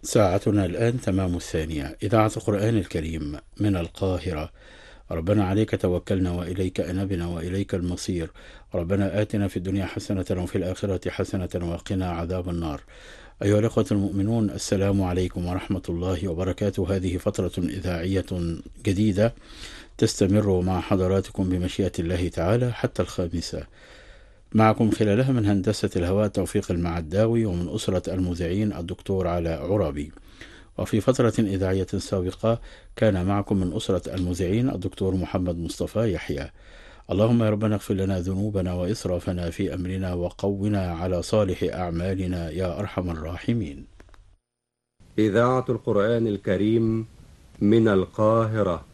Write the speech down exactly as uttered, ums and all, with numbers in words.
ساعتنا الآن تمام الثانية. إذاعة القرآن الكريم من القاهرة. ربنا عليك توكلنا وإليك أنبنا وإليك المصير. ربنا آتنا في الدنيا حسنة وفي الآخرة حسنة وقنا عذاب النار. أيها الأخوة المؤمنون، السلام عليكم ورحمة الله وبركاته. هذه فترة إذاعية جديدة تستمر مع حضراتكم بمشيئة الله تعالى حتى الخامسة. معكم خلالها من هندسة الهواء توفيق المعداوي، ومن أسرة المذيعين الدكتور علاء عرابي. وفي فترة إذاعية سابقة كان معكم من أسرة المذيعين الدكتور محمد مصطفى يحيى. اللهم يا ربنا اغفر لنا ذنوبنا وإسرافنا في أمرنا وقونا على صالح أعمالنا يا أرحم الراحمين. إذاعة القرآن الكريم من القاهرة.